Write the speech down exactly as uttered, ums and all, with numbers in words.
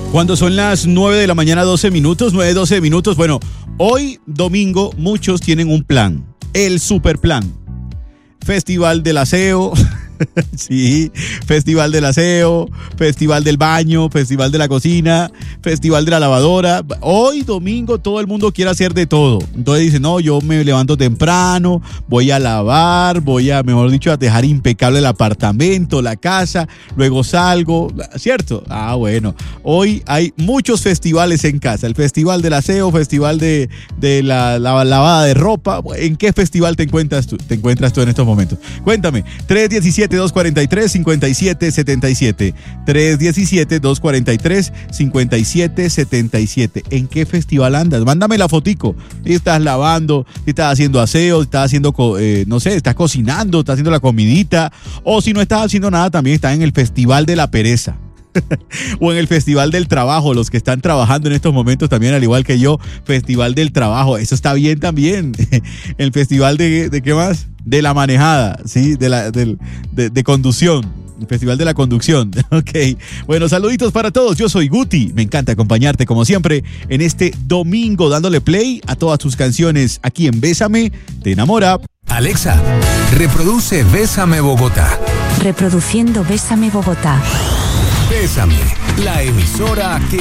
Cuando son las nueve de la mañana, doce minutos, nueve, doce minutos. Bueno, hoy domingo muchos tienen un plan, el super plan. Festival del aseo, sí, festival del aseo, festival del baño, festival de la cocina, festival de la lavadora. Hoy domingo todo el mundo quiere hacer de todo. Entonces dice, no, yo me levanto temprano, voy a lavar, voy a, mejor dicho, a dejar impecable el apartamento, la casa, luego salgo, ¿cierto? Ah, bueno, hoy hay muchos festivales en casa. El festival del aseo, festival de, de la, la lavada de ropa. ¿En qué festival te encuentras tú, te encuentras tú en estos momentos? Cuéntame, tres diecisiete, dos cuarenta y tres, cincuenta y siete setenta y siete. tres diecisiete, dos cuarenta y tres, cincuenta y siete setenta y siete. ¿En qué festival andas? Mándame la fotico. ¿Estás lavando? ¿Estás haciendo aseo? ¿Estás haciendo, eh, no sé, estás cocinando? ¿Estás haciendo la comidita? O si no estás haciendo nada, también estás en el festival de la pereza. O en el festival del trabajo, los que están trabajando en estos momentos también, al igual que yo, festival del trabajo, eso está bien también. El festival de, ¿de qué más? De la manejada, ¿sí? De, la, de, de, de conducción. El festival de la conducción. Ok. Bueno, saluditos para todos. Yo soy Guti. Me encanta acompañarte, como siempre, en este domingo, dándole play a todas tus canciones aquí en Bésame, Te Enamora. Alexa, reproduce Bésame Bogotá. Reproduciendo Bésame Bogotá. Bésame, la emisora que